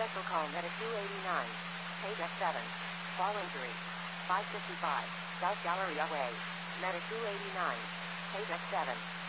Special call Meta 289. Page F7. Fall injury. 555. South Galleria Way. Meta 289. Page F7.